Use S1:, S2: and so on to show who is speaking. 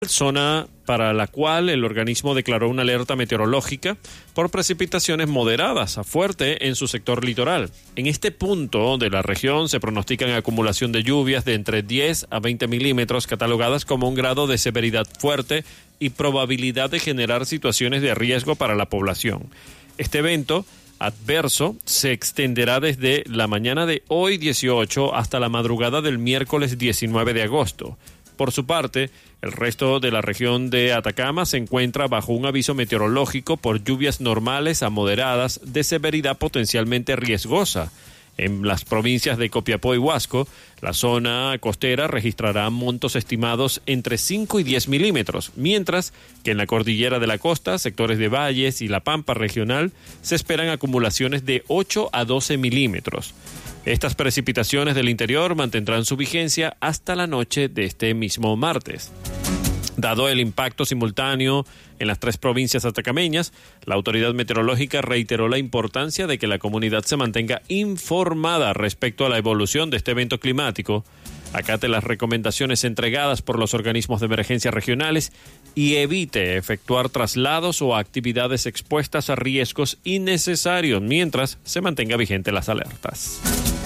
S1: zona para la cual el organismo declaró una alerta meteorológica por precipitaciones moderadas a fuerte en su sector litoral. En este punto de la región se pronostican acumulación de lluvias de entre 10 a 20 milímetros, catalogadas como un grado de severidad fuerte y probabilidad de generar situaciones de riesgo para la población. Este evento adverso se extenderá desde la mañana de hoy 18 hasta la madrugada del miércoles 19 de agosto. Por su parte, el resto de la región de Atacama se encuentra bajo un aviso meteorológico por lluvias normales a moderadas de severidad potencialmente riesgosa. En las provincias de Copiapó y Huasco, la zona costera registrará montos estimados entre 5 y 10 milímetros, mientras que en la cordillera de la costa, sectores de valles y la pampa regional, se esperan acumulaciones de 8 a 12 milímetros. Estas precipitaciones del interior mantendrán su vigencia hasta la noche de este mismo martes. Dado el impacto simultáneo en las tres provincias atacameñas, la autoridad meteorológica reiteró la importancia de que la comunidad se mantenga informada respecto a la evolución de este evento climático, acate las recomendaciones entregadas por los organismos de emergencia regionales y evite efectuar traslados o actividades expuestas a riesgos innecesarios mientras se mantenga vigentes las alertas.